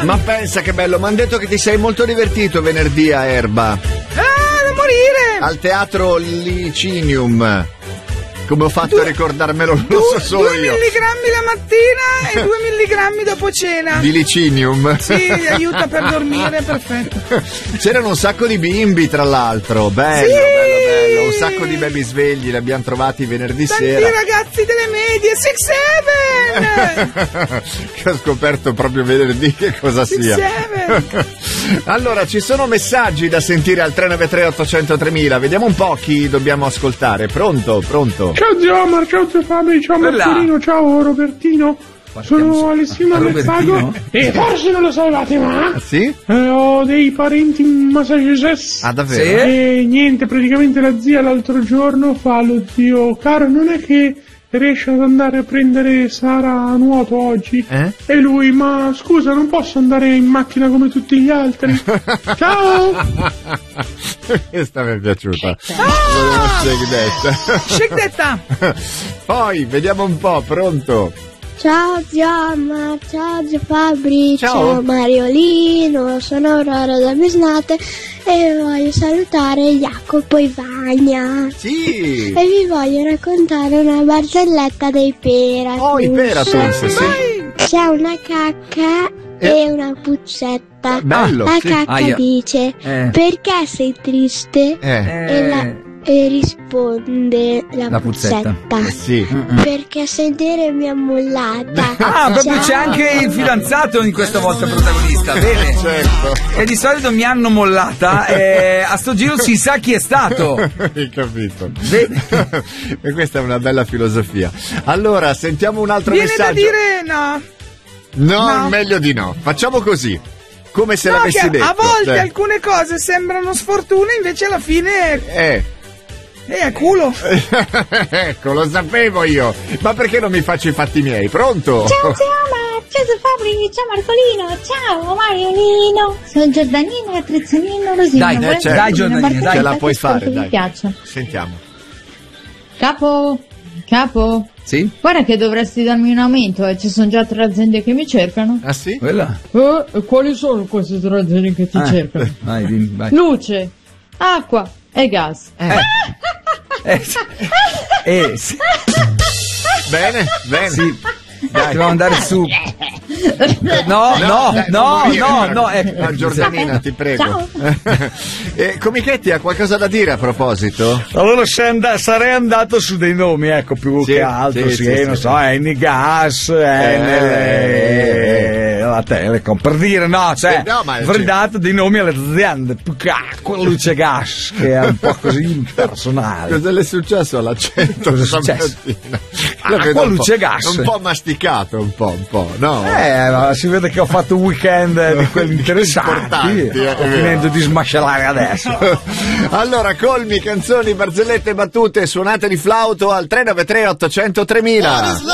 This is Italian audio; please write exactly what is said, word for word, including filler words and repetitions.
Ma pensa che bello, mi hanno detto che ti sei molto divertito venerdì a Erba. Ah, da morire! Al teatro Licinium. Come ho fatto du- a ricordarmelo, lo du- so solo due io. Due milligrammi la mattina e due milligrammi dopo cena. Di licinium. Sì, aiuta per dormire, perfetto. C'erano un sacco di bimbi, tra l'altro. Bello, sì! bello, bello. Un sacco di baby svegli, li abbiamo trovati venerdì Tanti sera. ragazzi delle medie, Six Seven! Che ho scoperto proprio venerdì che cosa Six sia. Seven. Allora, ci sono messaggi da sentire al tre nove tre otto zero zero tremila. Vediamo un po' chi dobbiamo ascoltare. Pronto, pronto. Ciao zio Omar, ciao zio Fabio, ciao Marcolino, ciao Robertino. Sono Alessino Alessago e forse non lo sapevate, ma sì? eh, ho dei parenti in Massachusetts. Ah, davvero? Sì? E niente, praticamente la zia l'altro giorno fa lo zio: caro, non è che riesce ad andare a prendere Sara a nuoto oggi? Eh? E lui: ma scusa, non posso andare in macchina come tutti gli altri? Ciao! Questa mi è piaciuta. Ah! Shake detta. Poi vediamo un po', pronto. Ciao zio Omar, ciao zio Fabri, ciao. ciao Mariolino, sono Aurora da Bisnate e voglio salutare Jacopo e Vania. Sì. E vi voglio raccontare una barzelletta dei Peratus. Oh, i Peratus, sì. C'è una cacca eh. e una puzzetta. Bello, la sì. cacca Aia. dice: eh. perché sei triste? Eh. E la... E risponde la, La puzzetta. puzzetta. Eh, sì. Perché a sedere mi ha mollata. Ah, proprio Ciao. c'è anche il fidanzato in questa volta protagonista, bene? Certo. E di solito mi hanno mollata, e a sto giro si sa chi è stato. Hai capito. Bene. E questa è una bella filosofia. Allora, sentiamo un altro Viene messaggio. da dire no. No, No. meglio di no. Facciamo così. Come se No, l'avessi che detto. a volte Eh. alcune cose sembrano sfortune, invece alla fine Eh. eh, è culo. Ecco, lo sapevo io. Ma perché non mi faccio i fatti miei? Pronto? Ciao zio Omar, ciao zio Fabri, ciao Marcolino, ciao Mariolino. Sono Giordanino e Attrezzanino Rosino. Dai, Volete certo. dai, dire una Giordanino, barzelletta Ce la che puoi spero fare, che vi dai. piaccia? Sentiamo. Capo, capo, Sì? guarda che dovresti darmi un aumento, eh. Ci sono già tre aziende che mi cercano. Ah sì? Quella? Eh, e quali sono queste tre aziende che ti Ah, cercano? Vai, dimmi, vai. Luce, acqua e gas. Eh. Eh, eh, sì. Bene, bene. Sì. Dai, dobbiamo andare su. No, no, dai, no, non morire, no, però. no. Eh. Ah, Giordanina, ti prego. Ciao. eh, Comichetti ha qualcosa da dire a proposito? Allora sei and- sarei andato su dei nomi, ecco, più Sì, che altro, sì, sì, sì, non sì. so, Enigas, Enel, eh, eh, la Telecom, per dire, no, cioè, Sì, no, ma- avrei dato dei nomi alle aziende, più che acqua, luce, gas, che è un po' così impersonale. Cosa le è successo all'accento Cosa è stamattina? successo? La vedo Acqua, un po'- luce, gas. Un po' masticato, un po', un po', no? Eh, ma si vede che ho fatto un weekend di quelli interessanti, Importanti, eh, sto finendo di smascellare adesso. Allora, colmi, canzoni, barzellette, battute, suonate di flauto al tre nove tre otto zero zero tremila.